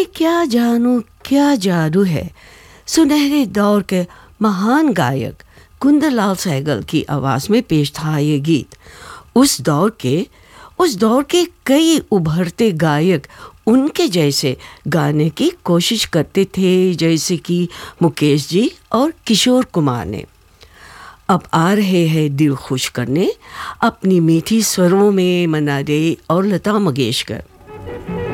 क्या जानूं क्या जादू है, सुनहरे दौर के महान गायक कुंदनलाल सहगल की आवाज़ में पेश था ये गीत। उस दौर के कई उभरते गायक उनके जैसे गाने की कोशिश करते थे, जैसे कि मुकेश जी और किशोर कुमार ने। अब आ रहे हैं दिल खुश करने अपनी मीठी स्वरों में मन्ना डे और लता मंगेशकर।